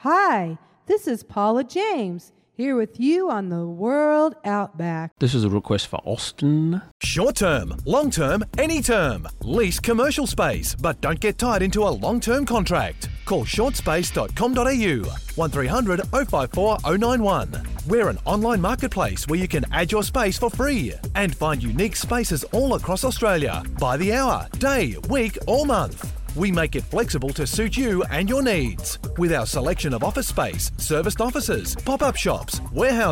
Hi, this is Paula James, here with you on the World Outback. This is a request for Austin. Short term, long term, any term. Lease commercial space, but don't get tied into a long-term contract. Call shortspace.com.au 1300 054 091. We're an online marketplace where you can add your space for free and find unique spaces all across Australia by the hour, day, week or month. We make it flexible to suit you and your needs. With our selection of office space, serviced offices, pop-up shops, warehouse